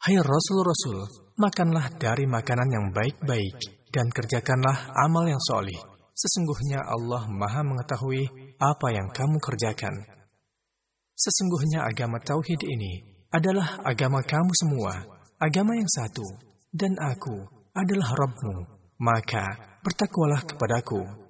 Hai Rasul-Rasul, makanlah dari makanan yang baik-baik dan kerjakanlah amal yang solih. Sesungguhnya Allah Maha mengetahui apa yang kamu kerjakan. Sesungguhnya agama Tauhid ini adalah agama kamu semua, agama yang satu, dan aku adalah Rabbmu. Maka bertakwalah kepadaku.